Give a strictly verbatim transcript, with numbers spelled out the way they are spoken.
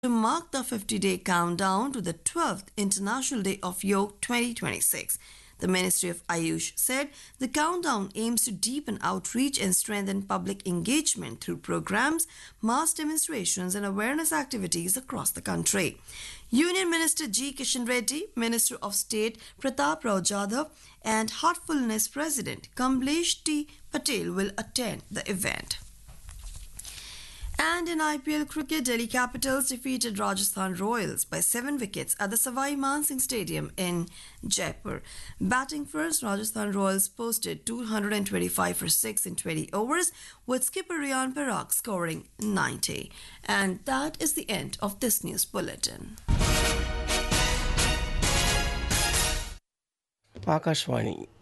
to mark the fifty-day countdown to the twelfth International Day of Yoga twenty twenty-six. The Ministry of Ayush said the countdown aims to deepen outreach and strengthen public engagement through programs, mass demonstrations, and awareness activities across the country. Union Minister G. Kishan Reddy, Minister of State Pratap Rao Jadhav, and Heartfulness President Kamlesh T. Patel will attend the event. And in I P L cricket, Delhi Capitals defeated Rajasthan Royals by seven wickets at the Savai Mansingh Stadium in Jaipur. Batting first, Rajasthan Royals posted two hundred twenty-five for six in twenty overs, with skipper Riyan Perak scoring ninety. And that is the end of this news bulletin. Akashvani